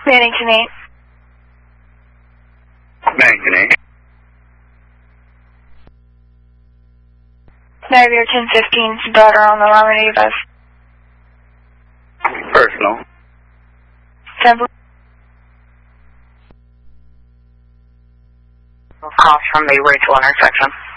Bennington 8. Bennington 8. Navy 1015's daughter on the line with Evas. Personal. 10. Calls from the Rachel intersection.